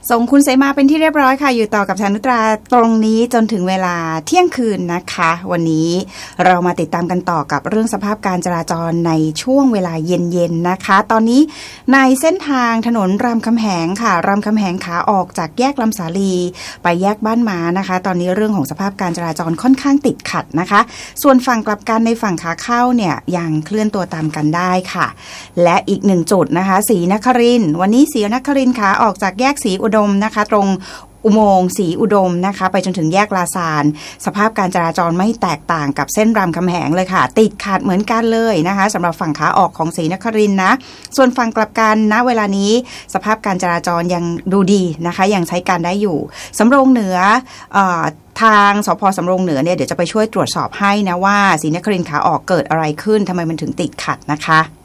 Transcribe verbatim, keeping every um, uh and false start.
ส่งคุณเสมาเป็นที่เรียบร้อยค่ะอยู่ต่อกับชานุตราตรงนี้จนถึงเวลาเที่ยงคืนนะคะวันนี้เรามาติดตามกันต่อกับเรื่องสภาพการจราจรในช่วงเวลาเย็นๆนะคะตอนนี้ในเส้นทางถนนรามคำแหงค่ะรามคำแหงขาออกจากแยกลำสาลีไปแยกบ้านม้านะคะตอนนี้เรื่องของสภาพการจราจรค่อนข้างติดขัดนะคะส่วนฝั่งกลับกันในฝั่งขาเข้าเนี่ยยังเคลื่อนตัวตามกันได้ค่ะและอีกหนึ่งจุดนะคะศรีนครินทร์วันนี้ศรีนครินทร์ขาออกจากแยกศรีอุดมนะคะตรงอุโมงค์ศรีอุดมนะคะไปจนถึงแยกลาซานสภาพการจราจรไม่แตกต่างกับเส้นรามคำแหงเลยค่ะติดขัดเหมือนกันเลยนะคะสำหรับฝั่งขาออกของศรีนครินทร์นะส่วนฝั่งกลับกันณเวลานี้สภาพการจราจรยังดูดีนะคะยังใช้การได้อยู่สำโรงเหนือเอ่อทางสภ.สำโรงเหนือเนี่ยเดี๋ยวจะไปช่วยตรวจสอบให้นะว่าศรีนครินทร์ขาออกเกิดอะไรขึ้นทำไมมันถึงติดขัดนะคะ